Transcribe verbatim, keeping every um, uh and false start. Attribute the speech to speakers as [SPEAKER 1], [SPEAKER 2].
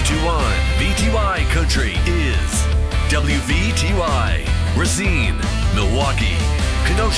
[SPEAKER 1] one V T Y Country is W V T Y, Racine, Milwaukee, Kenosha.